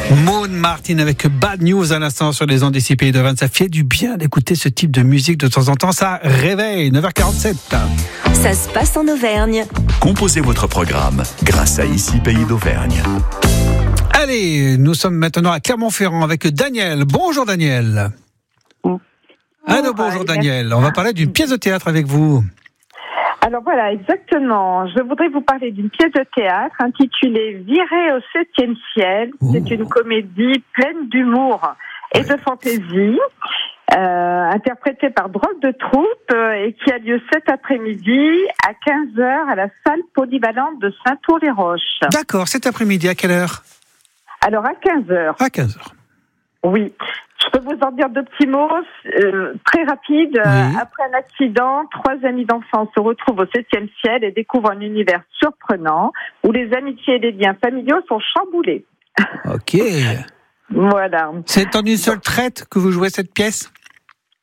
Maud Martin avec Bad News à l'instant sur les ondes d'ici Pays d'Auvergne. Ça fait du bien d'écouter ce type de musique de temps en temps. Ça réveille. 9h47. Ça se passe en Auvergne. Composez votre programme grâce à Ici Pays d'Auvergne. Allez, nous sommes maintenant à Clermont-Ferrand avec Daniel. Bonjour Daniel. Allô, bonjour Daniel. On va parler d'une pièce de théâtre avec vous. Alors voilà, exactement. Je voudrais vous parler d'une pièce de théâtre intitulée Virée au 7e ciel. C'est une comédie pleine d'humour et de fantaisie, interprétée par Drôle de Troupe et qui a lieu cet après-midi à 15h à la salle polyvalente de Saint-Ouen-les-Roches. D'accord, cet après-midi, à quelle heure ? Alors à 15h. À 15h. Oui. Je peux vous en dire deux petits mots très rapides. Oui. Après un accident, 3 amis d'enfance se retrouvent au 7e ciel et découvrent un univers surprenant où les amitiés et les liens familiaux sont chamboulés. Ok. Voilà. C'est en une seule traite que vous jouez cette pièce ? Pardon ?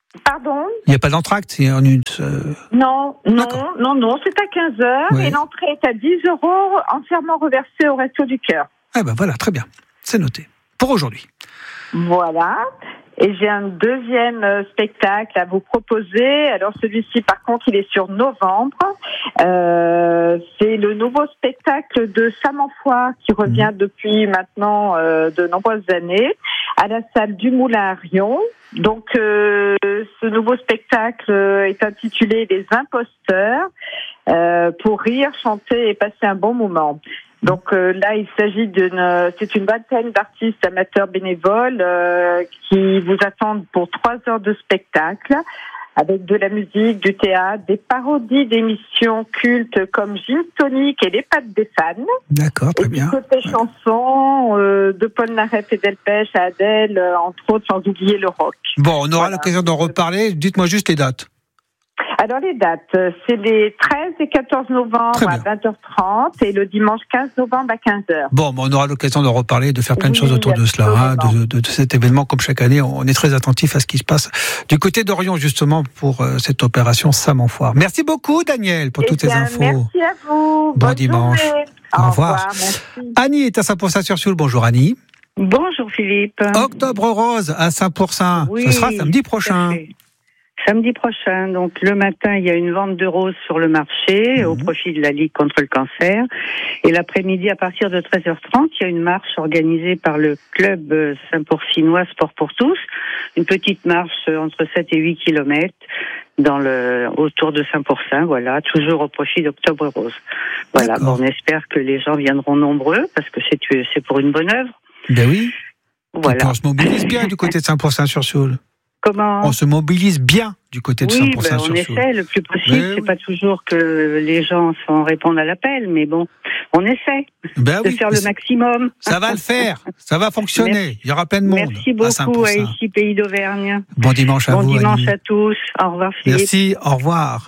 Il n'y a pas d'entracte, c'est en une... Non, c'est à 15h oui. Et l'entrée est à 10 €, entièrement reversée au Resto du Cœur. Ah ben voilà, très bien, c'est noté. Pour aujourd'hui. Voilà. Et j'ai un deuxième spectacle à vous proposer. Alors celui-ci, par contre, il est sur novembre. C'est le nouveau spectacle de Sam Enfoir qui revient depuis maintenant de nombreuses années à la salle du Moulin à Rion. Donc ce nouveau spectacle est intitulé Les Imposteurs pour rire, chanter et passer un bon moment. Donc là, il s'agit c'est une vingtaine d'artistes amateurs bénévoles qui vous attendent pour 3 heures de spectacle, avec de la musique, du théâtre, des parodies d'émissions cultes comme Gin Tonic et Les Pattes des Fans. D'accord, très bien. Côté chansons, de Paul Naref et Delpech à Adèle, entre autres, sans oublier le rock. Bon, on aura l'occasion d'en reparler. Dites-moi juste les dates. Alors les dates, c'est les 13 et 14 novembre à 20h30 et le dimanche 15 novembre à 15h. Bon, on aura l'occasion d'en reparler, de faire plein de choses autour de cela, de cet événement. Comme chaque année, on est très attentif à ce qui se passe du côté d'Orion, justement, pour cette opération Sam Enfoir. Merci beaucoup, Daniel, pour toutes ces infos. Merci à vous. Bon dimanche. Journée. Au revoir. Annie est à Saint-Pourçain-sur-Sioule. Bonjour Annie. Bonjour Philippe. Octobre Rose à Saint-Pourçain. Oui, ce sera samedi prochain. Samedi prochain, donc le matin, il y a une vente de roses sur le marché au profit de la Ligue contre le cancer. Et l'après-midi, à partir de 13h30, il y a une marche organisée par le club Saint-Pourçinois Sport pour tous. Une petite marche entre 7 et 8 kilomètres autour de Saint-Pourçain, voilà, toujours au profit d'Octobre Rose. Voilà, bon, on espère que les gens viendront nombreux parce que c'est pour une bonne œuvre. Ben oui. Voilà. On se mobilise bien du côté de Saint-Pourçain-sur-Sioule. Comment ? On se mobilise bien du côté de Saint-Pourçain-sur-Sioule. On essaie le plus possible. C'est pas toujours que les gens répondent à l'appel, mais bon, on essaie de faire le maximum. Ça va le faire, ça va fonctionner. Merci. Il y aura plein de monde. Merci beaucoup à Ici Pays d'Auvergne. Bon dimanche à vous. Bon dimanche Annie. À tous. Au revoir Philippe. Merci, au revoir.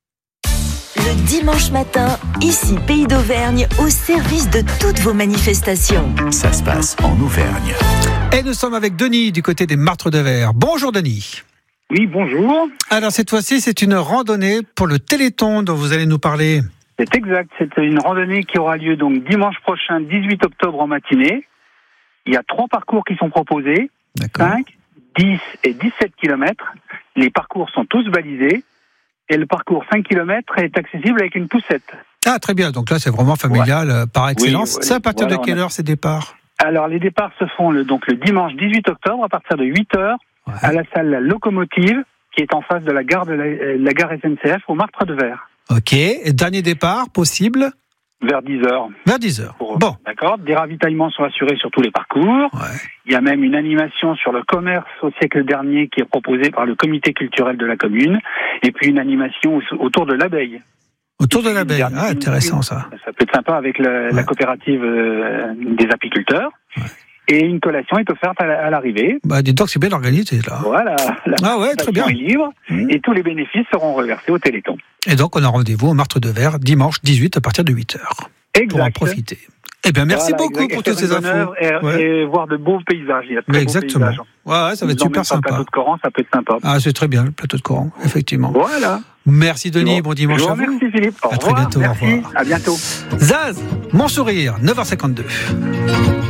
Le dimanche matin, Ici Pays d'Auvergne, au service de toutes vos manifestations. Ça se passe en Auvergne. Et nous sommes avec Denis du côté des Martres de Verre. Bonjour Denis. Oui, bonjour. Alors cette fois-ci, c'est une randonnée pour le Téléthon dont vous allez nous parler. C'est exact, c'est une randonnée qui aura lieu donc dimanche prochain, 18 octobre en matinée. Il y a 3 parcours qui sont proposés, 5, 10 et 17 km. Les parcours sont tous balisés et le parcours 5 km est accessible avec une poussette. Ah très bien, donc là c'est vraiment familial par excellence. Oui, c'est à partir de quelle heure ces départs ? Alors les départs se font le dimanche 18 octobre à partir de 8h à la salle La Locomotive qui est en face de la gare la gare SNCF au Martres de Verre. Ok, et dernier départ possible ? Vers 10h. Vers 10h. Bon. D'accord. Des ravitaillements sont assurés sur tous les parcours. Ouais. Il y a même une animation sur le commerce au siècle dernier qui est proposée par le comité culturel de la commune. Et puis une animation autour de l'abeille. Autour de l'abeille. Ah, intéressant ça. Ça peut être sympa avec la coopérative des apiculteurs. Ouais. Et une collation est offerte à l'arrivée. Bah, dis donc, c'est bien organisé, là. Voilà. Ah ouais, très bien. Est libre, et tous les bénéfices seront reversés au Téléthon. Et donc, on a rendez-vous au Martres de Verre, dimanche 18 à partir de 8h. Exact. Pour en profiter. Eh bien, merci beaucoup pour toutes ces infos. Et voir de beaux paysages. Il y a très exactement. Beaux paysages. Ouais, ça va être super sympa. Le plateau de Coran, ça peut être sympa. Ah, c'est très bien, le plateau de Coran, effectivement. Voilà. Merci Denis, bon dimanche à vous. Merci Philippe. Au revoir. À très bientôt, merci. Au revoir. À bientôt. Zaz, mon sourire, 9h52.